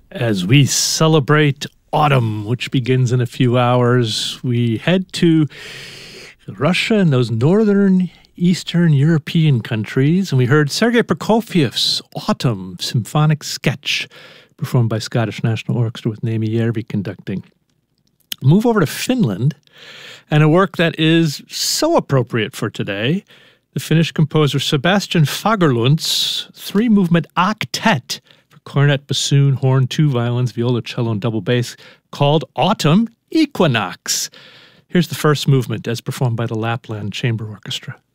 As we celebrate autumn, which begins in a few hours, we head to Russia and those northern Eastern European countries, and we heard Sergei Prokofiev's Autumn Symphonic Sketch, performed by Scottish National Orchestra with Naimi Järvi conducting. Move over to Finland, and a work that is so appropriate for today, the Finnish composer Sebastian Fagerlund's three-movement octet for cornet, bassoon, horn, two violins, viola, cello, and double bass, called Autumn Equinox. Here's the first movement as performed by the Lapland Chamber Orchestra.